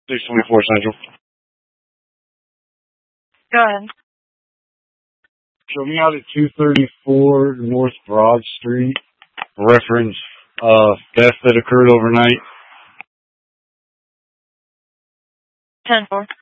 624 Central. Go ahead. Show me out at 234 North Broad Street. Reference theft that occurred overnight. 10-4.